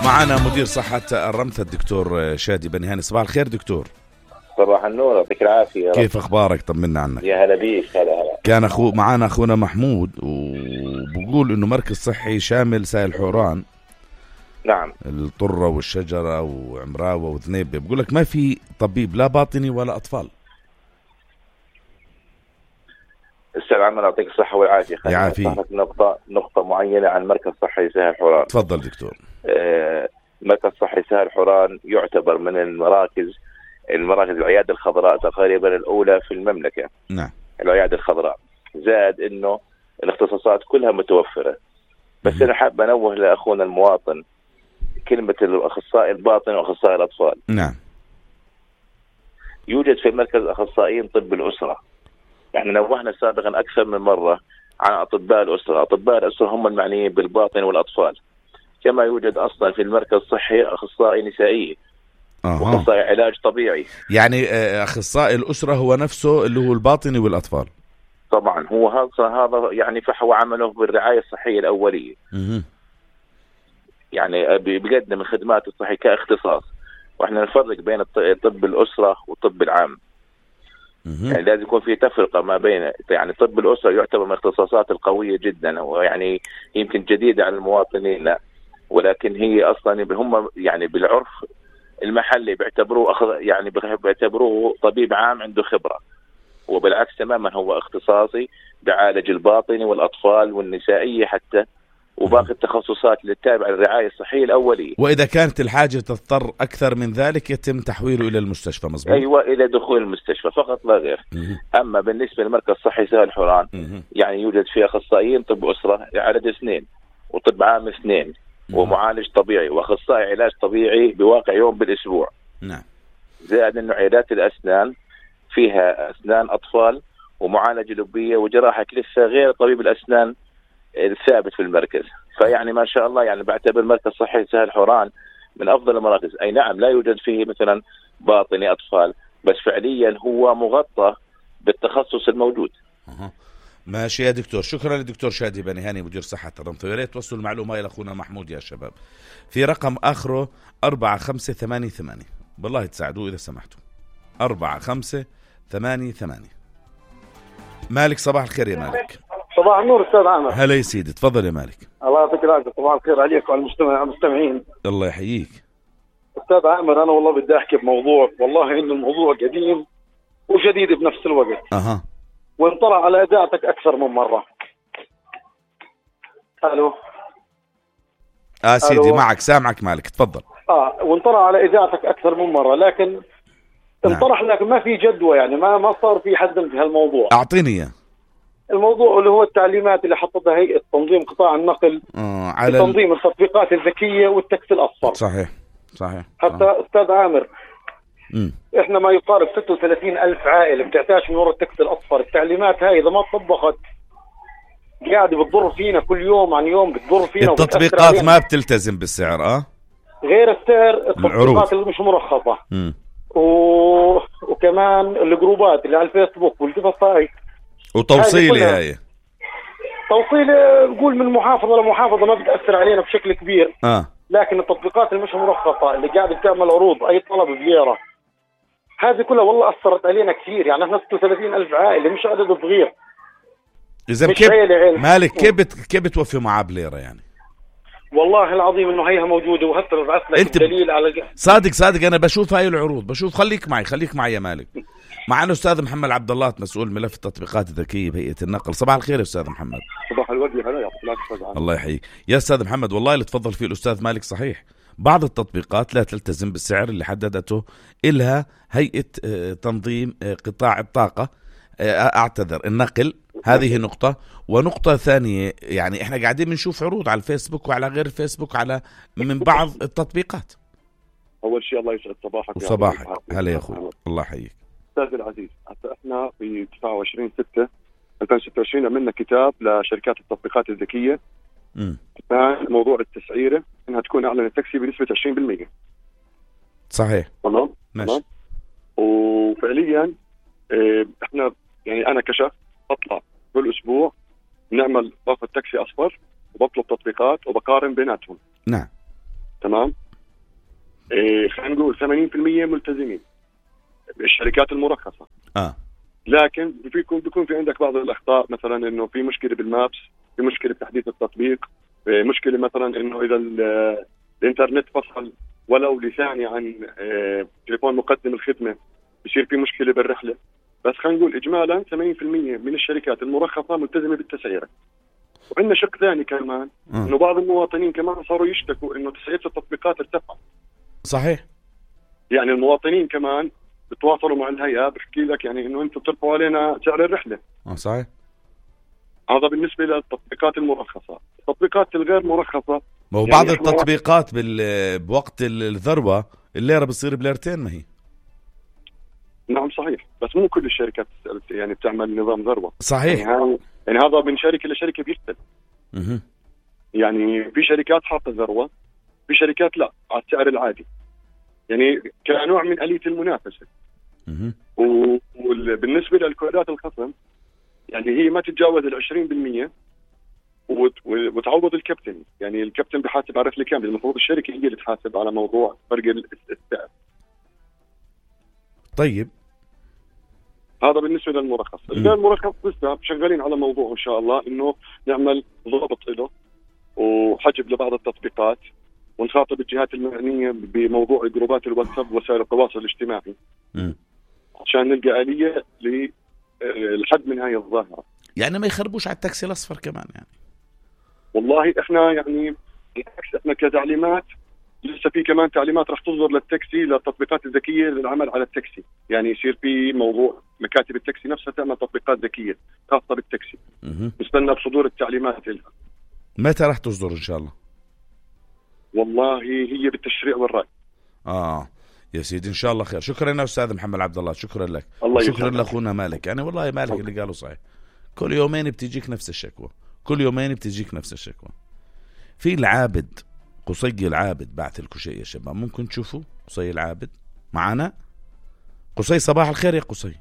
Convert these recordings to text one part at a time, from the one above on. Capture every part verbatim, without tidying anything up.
معنا مدير صحة الرمثة الدكتور شادي بنيهاني. صباح الخير دكتور. صباح النور، يعطيك العافية. كيف أخبارك؟ طمنا عنك. يا هلا بيك. هلا هلا. كان أخو معنا أخونا محمود وبقول إنه مركز صحي شامل سائل حوران. نعم. الطرة والشجرة وعمراوة وذنيبة، بقول لك ما في طبيب لا باطني ولا أطفال. أستاذ عمر يعطيك الصحة والعافية. يعافيك. نقطة نقطة معينة عن مركز صحي سائل حوران. تفضل دكتور. آه مركز صحي سائل حوران يعتبر من المراكز المراكز العيادة الخضراء تقريبا الأولى في المملكة. نعم. العيادة الخضراء، زاد إنه الاختصاصات كلها متوفرة. بس أنا حاب أنوه لأخونا المواطن كلمة الأخصائي الباطن وأخصائي الأطفال. نعم. يوجد في المركز أخصائيين طب الأسرة. يعني نوهنا سابقا أكثر من مرة عن أطباء الأسرة. أطباء الأسرة هم المعنيين بالباطن والأطفال. كما يوجد أصلا في المركز الصحي أخصائي نسائي وأخصائي علاج طبيعي. يعني أخصائي الأسرة هو نفسه اللي هو الباطني والأطفال. طبعا هو هذا هذا يعني فهو عمله بالرعاية الصحية الأولية. م- يعني بيقدم الخدمات الصحية كاختصاص، واحنا نفرق بين طب الأسرة وطب العام. يعني لازم يكون في تفرقة ما بين، يعني طب الأسرة يعتبر من الاختصاصات القوية جدا، ويعني يمكن جديدة على المواطنين، لا ولكن هي أصلا هم يعني بالعرف المحلي بيعتبروه يعني بيعتبروه طبيب عام عنده خبرة، وبالعكس تماما هو اختصاصي بعالج الباطني والأطفال والنسائية حتى وباقي التخصصات اللي تتابع الرعاية الصحية الأولية. وإذا كانت الحاجة تضطر أكثر من ذلك يتم تحويله إلى المستشفى. مظبوط. أيوة، إلى دخول المستشفى فقط لا غير. مه. أما بالنسبة للمركز الصحي سائل حوران مه. يعني يوجد فيه أخصائيين طب أسرة عدد اثنين، وطب عام اثنين، مه. ومعالج طبيعي وأخصائي علاج طبيعي بواقع يوم بالأسبوع. نعم. زائد إنه عيادات الأسنان فيها أسنان أطفال ومعالجة لبية وجراحة لسه غير طبيب الأسنان الثابت في المركز. فيعني ما شاء الله يعني بعتبر مركز صحي سائل حوران من أفضل المراكز. أي نعم لا يوجد فيه مثلا باطني أطفال، بس فعليا هو مغطى بالتخصص الموجود. أه. ماشي يا دكتور، شكرا للدكتور شادي بنيهاني مدير صحة الرمثة. ويا ريت توصلوا المعلومة إلى أخونا محمود يا شباب في رقم آخره أربعة خمسة ثمانية ثمانية. بالله تساعدوه إذا سمحتوا. أربعة خمسة ثمانية ثمانية. مالك، صباح الخير يا مالك. صباح النور استاذ عامر. هلا يا سيدي، تفضل يا مالك. الله يعطيك العافيه. صباح الخير عليك وعلى المستمع المستمعين. الله يحييك استاذ عامر. انا والله بدي احكي بموضوع، والله ان الموضوع قديم وجديد بنفس الوقت. اها وانطلع على اذاعتك اكثر من مره. الو اه سيدي ألو. معك سامعك مالك، تفضل. اه وانطلع على اذاعتك اكثر من مره، لكن انطرح لك ما في جدوى، يعني ما ما صار في حد في هالموضوع. اعطيني اياه. الموضوع اللي هو التعليمات اللي حطتها هيئة تنظيم قطاع النقل آه على تنظيم التطبيقات الذكية والتكس الأصفر. صحيح صحيح. حتى آه. أستاذ عامر، م. إحنا ما يقارب ستة وثلاثين ألف عائلة بتعتاش من وراء التكس الأصفر. التعليمات هاي إذا ما طبقت قاعدة بتضر فينا كل يوم عن يوم، بتضر فينا. التطبيقات ما بتلتزم بالسعر. اه غير السعر، التطبيقات اللي مش مرخصة. م. و... وكمان الجروبات اللي على الفيسبوك والقصص وتوصيلي هاي توصيلي بقول من محافظة لمحافظة ما بتأثر علينا بشكل كبير. آه. لكن التطبيقات اللي مش مرخصة اللي قاعدة بتعمل عروض أي طلب بليرة، هذه كلها والله أثرت علينا كثير. يعني احنا ستة وثلاثين ألف عائلة، مش عدد صغير. إذا كيف مالك كيف بت... كيف بتوفي معاه بليرة يعني؟ والله العظيم إنه هيها موجودة وهسه ببعث لك الدليل على. صادق صادق أنا بشوف هاي العروض، بشوف. خليك معي خليك معي يا مالك. معنا أستاذ محمد عبد الله مسؤول ملف التطبيقات الذكية بهيئة النقل. صباح الخير يا أستاذ محمد. صباح الورد. هلا يعطيك العافية. الله يحييك يا أستاذ محمد. والله اللي تفضل فيه الأستاذ مالك صحيح. بعض التطبيقات لا تلتزم بالسعر اللي حددته إلها هيئة تنظيم قطاع الطاقة، أعتذر النقل. هذه نقطة. ونقطة ثانية، يعني إحنا قاعدين بنشوف عروض على الفيسبوك وعلى غير الفيسبوك على من بعض التطبيقات. أول شيء الله يسعد صباحك. وصباحك. هلا يا أخوي، الله يحييك. أستاذ العزيز، حتى إحنا في تسعة وعشرين ستة ألفين وستة وعشرين عملنا كتاب لشركات التطبيقات الذكية عن موضوع التسعيرة إنها تكون أعلى التاكسي بنسبة عشرين بالمئة. صحيح. تمام. ماشي. وفعليا إحنا يعني أنا كشخص بطلع كل أسبوع نعمل باخذ تاكسي أصفر وبطلب تطبيقات وبقارن بيناتهم. نعم. تمام. إيه خلينا نقول ثمانين بالمئة ملتزمين بالشركات المرخصة. اه لكن بيكون بيكون في عندك بعض الأخطاء، مثلا إنه في مشكلة بالمابس، في مشكلة بتحديث التطبيق، في مشكلة مثلا إنه إذا الإنترنت فصل ولو لثانية عن إيه تليفون مقدم الخدمة بصير في مشكلة بالرحلة. بس خلينا نقول إجمالا ثمانين بالمئة من الشركات المرخصة ملتزمة بالتسعيرة. وعندنا شق ثاني كمان م. إنه بعض المواطنين كمان صاروا يشتكوا إنه تسعيرة التطبيقات ارتفعت. صحيح. يعني المواطنين كمان بتواصلوا مع الهيئة بحكي لك يعني إنه أنتم بترفعوا علينا سعر الرحلة. اه صحيح. هذا بالنسبة للتطبيقات المرخصة. التطبيقات الغير مرخصة ما هو يعني بعض إحنا التطبيقات بال... بوقت الذروة الليرة بتصير بليرتين ما هي. نعم صحيح، بس مو كل الشركات يعني بتعمل نظام ذروة. صحيح. يعني, ها... يعني هذا من شركة لشركة بيختلف. مه. يعني في شركات حاطة ذروة، في شركات لا على السعر العادي، يعني كنوع من آلية المنافسة. وبالنسبة للكودات الخصم يعني هي ما تتجاوز العشرين بالمئة وتعوض الكابتن. يعني الكابتن بحاسب على رحلة كاملة، المفروض الشركة هي اللي تحاسب على موضوع فرق السعر. طيب هذا بالنسبة للمرخص. الغير المرخص لسه شغالين على موضوع إن شاء الله إنه نعمل ضبط له وحجب لبعض التطبيقات، ونخاطب الجهات المعنية بموضوع جروبات الواتساب وسائل التواصل الاجتماعي م. عشان نلقى آلية للحد من هاي الظاهرة. يعني ما يخربوش على التاكسي الأصفر كمان يعني. والله إحنا يعني إحنا كتعليمات لسه في كمان تعليمات رح تصدر للتاكسي للتطبيقات الذكية للعمل على التاكسي. يعني يصير في موضوع مكاتب التاكسي نفسها تعمل تطبيقات ذكية خاصة بالتاكسي. نستنى بصدور التعليمات لها. متى رح تصدر إن شاء الله؟ والله هي بالتشريع والرأي. آه يا سيدي إن شاء الله خير. شكرا يا أستاذ محمد عبد الله، شكرا لك. الله شكرا لأخونا مالك. يعني والله مالك اللي قاله صحيح، كل يومين بتجيك نفس الشكوى، كل يومين بتجيك نفس الشكوى. في العابد قصي العابد بعت لكم شيء يا شباب، ممكن تشوفوا قصي العابد معنا. قصي صباح الخير يا قصي.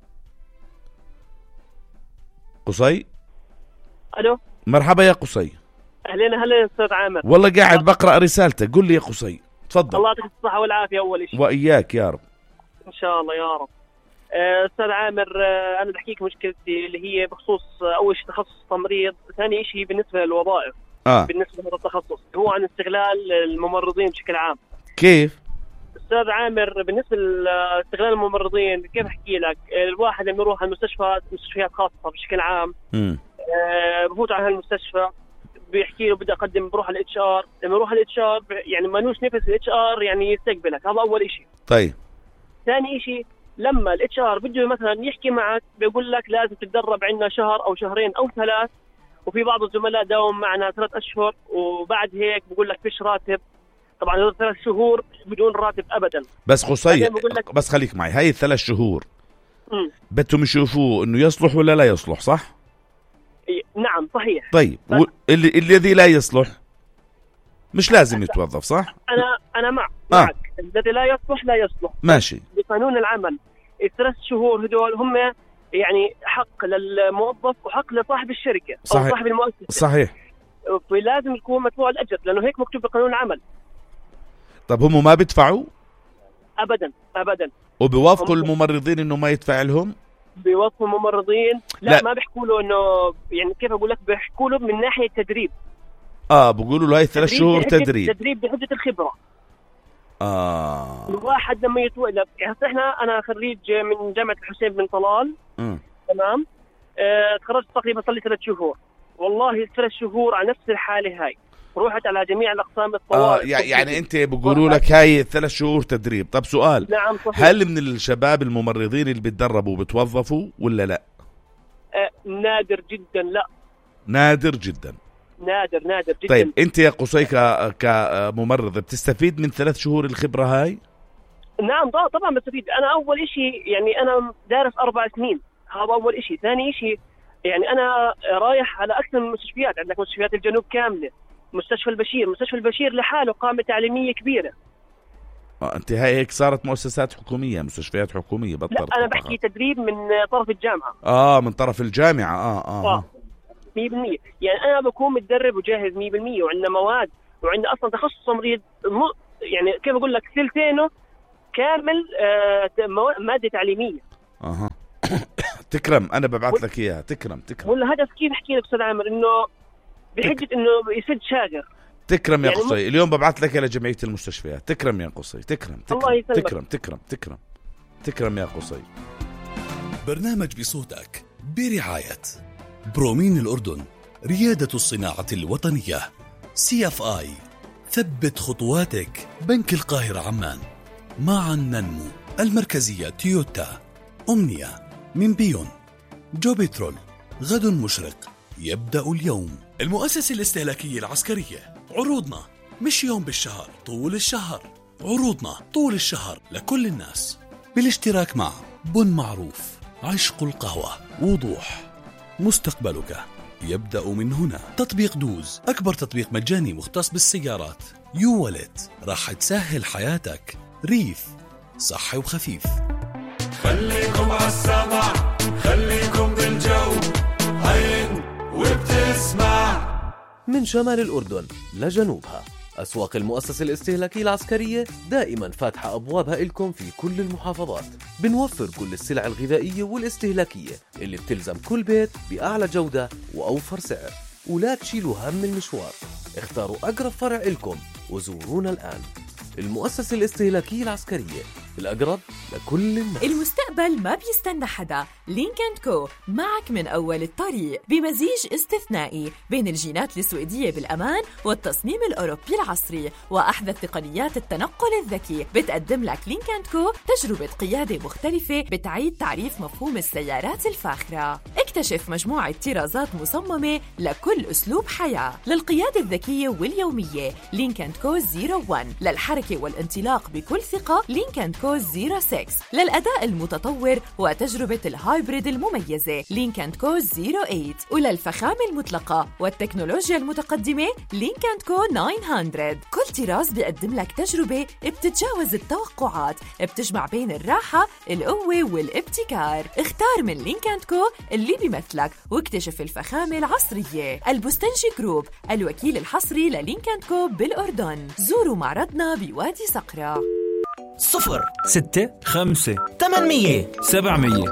قصي الو مرحبا يا قصي. اهلين اهلا يا استاذ عامر. والله قاعد بقرأ رسالتك، قل لي يا قصي تفضل. الله يعطيك الصحة والعافية أول شيء. وإياك يا رب إن شاء الله يا رب. أستاذ عامر أنا بحكيك مشكلتي اللي هي بخصوص أول شيء تخصص تمريض، ثاني شيء بالنسبة للوظائف. آه. بالنسبة لهذا التخصص هو عن استغلال الممرضين بشكل عام. كيف؟ أستاذ عامر بالنسبة لاستغلال الممرضين كيف أحكي لك؟ الواحد لما يروح على المستشفى مستشفيات خاصة بشكل عام م. أه بفوت على هالمستشفى بيحكي له بدي اقدم بروح على الاتش ار، لما يروح على الاتش ار يعني مانوش نفس الاتش ار يعني يستقبلك. هذا اول شيء. طيب ثاني شيء لما الاتش ار بده مثلا يحكي معك بيقول لك لازم تتدرب عندنا شهر او شهرين او ثلاث، وفي بعض الزملاء داوم معنا ثلاث اشهر وبعد هيك بقول لك فيش راتب. طبعا هذول ثلاث شهور بدون راتب ابدا. بس قصي بس خليك معي، هاي الثلاث شهور بدهم يشوفوه انه يصلح ولا لا يصلح، صح؟ نعم صحيح. طيب اللي الذي لا يصلح مش لازم يتوظف، صح؟ انا انا مع آه. معك. الذي لا يصلح لا يصلح. ماشي. بقانون العمل الثلاث شهور هدول هم يعني حق للموظف وحق لصاحب الشركه صحيح. او صاحب المؤسسه. صحيح. فلازم يكون مدفوع الاجر لانه هيك مكتوب بقانون العمل. طب هم ما بيدفعوا؟ ابدا ابدا. وبيوافقوا الممرضين انه ما يدفع لهم؟ بيوظفوا ممرضين لا, لا ما بيحكوا له انه يعني كيف اقول لك، بيحكوا له من ناحيه تدريب. اه بيقولوا له هاي ثلاث شهور تدريب. تدريب بحجه الخبره. اه الواحد لما يتولد يعني احنا انا خريج من جامعه الحسين بن طلال. م. تمام. اه تخرجت تقريبا صار لي ثلاث شهور. والله الثلاث شهور على نفس الحاله هاي، رحت على جميع الاقسام الطوارئ. اه يعني انت بيقولوا لك هاي ثلاث شهور تدريب. طب سؤال، نعم صحيح. هل من الشباب الممرضين اللي بيتدربوا بتوظفوا ولا لا؟ آه نادر جدا. لا نادر جدا. نادر نادر جدا. طيب انت يا قصي كممرض بتستفيد من ثلاث شهور الخبرة هاي؟ نعم طبعا بستفيد. انا اول شيء يعني انا دارس اربع سنين، هذا اول شيء. ثاني شيء يعني انا رايح على اكثر من مستشفيات. عندك مستشفيات الجنوب كامله، مستشفى البشير، مستشفى البشير لحاله قامة تعليمية كبيرة. آه انت هاي هيك صارت مؤسسات حكومية، مستشفيات حكومية بطلت. لا انا بحكي تدريب من طرف الجامعة. اه من طرف الجامعة. اه اه, آه. مية بالمية. يعني انا بكون متدرب وجاهز مية بالمية، وعندنا مواد وعنده اصلا تخصص تمريض يعني كيف اقول لك ثلثينه كامل آه ماده تعليميه. اها تكرم انا ببعث لك اياها. تكرم تكرم ولا هدف كيف احكي لك استاذ عامر انه بحجه انه يسد شاقر. تكرم يا يعني قصي. اليوم ببعث لك الى جمعيه المستشفيات. تكرم يا قصي. تكرم تكرم الله يسلمك. تكرم تكرم تكرم تكرم يا قصي. برنامج بصوتك برعاية برومين الأردن، ريادة الصناعة الوطنية، سي اف آي، ثبت خطواتك، بنك القاهرة عمان، معا ننمو، المركزية تويوتا، أمنية، من بيون، جو بترول، غد مشرق يبدأ اليوم، المؤسسة الاستهلاكية العسكرية. عروضنا مش يوم بالشهر، طول الشهر. عروضنا طول الشهر لكل الناس، بالاشتراك مع بن معروف، عشق القهوة، وضوح، مستقبلك يبدأ من هنا. تطبيق دوز، أكبر تطبيق مجاني مختص بالسيارات. يو والت، راح تسهل حياتك. ريف، صحي وخفيف. خليكم عالسمع، خليكم بالجو، هين وبتسمع. من شمال الأردن لجنوبها، أسواق المؤسسة الاستهلاكية العسكرية دائما فاتحة أبوابها إلكم في كل المحافظات. بنوفر كل السلع الغذائية والاستهلاكية اللي بتلزم كل بيت بأعلى جودة وأوفر سعر. ولا تشيلوا هم المشوار، اختاروا أقرب فرع إلكم وزورونا الآن. المؤسسة الاستهلاكية العسكرية، الأقرب لكل الناس. المستقبل ما بيستنى حدا. لينك أند كو معك من أول الطريق بمزيج استثنائي بين الجينات السويدية بالأمان والتصميم الأوروبي العصري وأحدث تقنيات التنقل الذكي. بتقدم لك لينك أند كو تجربة قيادة مختلفة بتعيد تعريف مفهوم السيارات الفاخرة. اكتشف مجموعة طرازات مصممة لكل أسلوب حياة. للقيادة الذكية واليومية لينك أند كو صفر واحد، للحركة والانطلاق بكل ثقة لينك أند كو صفر ستة، للأداء المتطور وتجربة الهايبريد المميزة لينك أند كو صفر ثمانية، وللفخامة المطلقة والتكنولوجيا المتقدمة لينك أند كو تسعمية. كل طراز بيقدم لك تجربة بتتجاوز التوقعات، بتجمع بين الراحة، القوة والابتكار. اختار من لينك أند كو اللي بيمثلك واكتشف الفخامة العصرية. البستنجي جروب، الوكيل الحصري للينك أند كو بالأردن. زوروا معرضنا بوادي صقرة. صفر ستة خمسة ثمانمية سبعمية.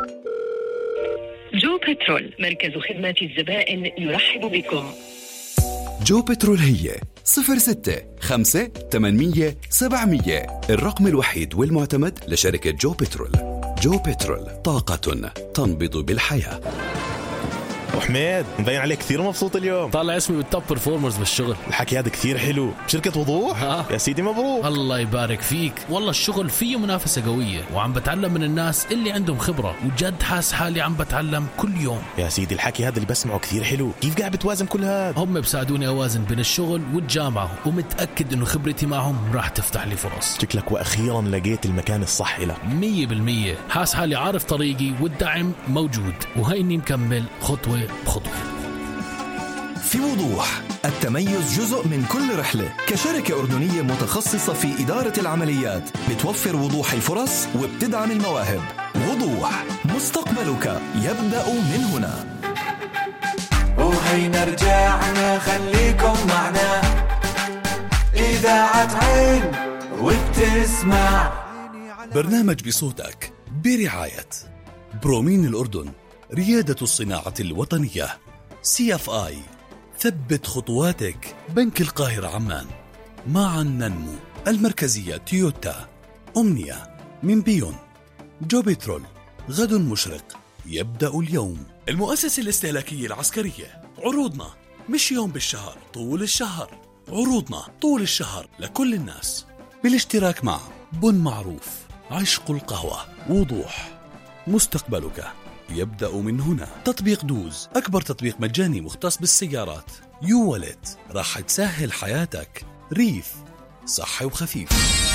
جو بترول، مركز خدمات الزبائن يرحب بكم. جو بترول هي صفر ستة خمسة ثمانمية سبعمية، الرقم الوحيد والمعتمد لشركة جو بترول. جو بترول، طاقة تنبض بالحياة. وحميد، مبين عليك كثير مبسوط اليوم. طالع اسمي بالتوب برفورمرز بالشغل. الحكي هذا كثير حلو. بشركة وضوح؟ ها. يا سيدي مبروك. الله يبارك فيك. والله الشغل فيه منافسة قوية، وعم بتعلم من الناس اللي عندهم خبرة، وجد حاس حالي عم بتعلم كل يوم. يا سيدي الحكي هذا اللي بسمعه كثير حلو. كيف قاعد بتوازن كل هذا؟ هم بساعدوني أوازن بين الشغل والجامعة، ومتأكد إنه خبرتي معهم راح تفتح لي فرص. شكلك وأخيرا لقيت المكان الصح لك. مية بالمية. حاس حالي عارف طريقي والدعم موجود، وهيني مكمل خطوة بخطوة. في وضوح، التميز جزء من كل رحلة. كشركة أردنية متخصصة في إدارة العمليات، بتوفر وضوح الفرص وبتدعم المواهب. وضوح، مستقبلك يبدأ من هنا. وهينا رجعنا، خليكم معنا، إذاعة عين وبتسمع. برنامج بصوتك برعاية برومين الأردن، ريادة الصناعة الوطنية، سي اف آي، ثبت خطواتك، بنك القاهرة عمان، معا ننمو، المركزية تويوتا، أمنية، من بيون، جو بترول، غد مشرق يبدأ اليوم، المؤسسة الاستهلاكية العسكرية. عروضنا مش يوم بالشهر، طول الشهر. عروضنا طول الشهر لكل الناس، بالاشتراك مع بن معروف، عشق القهوة، وضوح، مستقبلك يبدأ من هنا. تطبيق دوز، أكبر تطبيق مجاني مختص بالسيارات. يو والت، راح تسهل حياتك. ريف، صحي وخفيف.